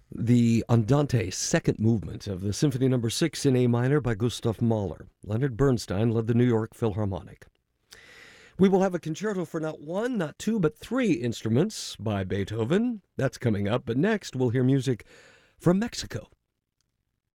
The Andante second movement of the Symphony No. 6 in A minor by Gustav Mahler. Leonard Bernstein led the New York Philharmonic. We will have a concerto for not one, not two, but three instruments by Beethoven. That's coming up. But next, we'll hear music from Mexico.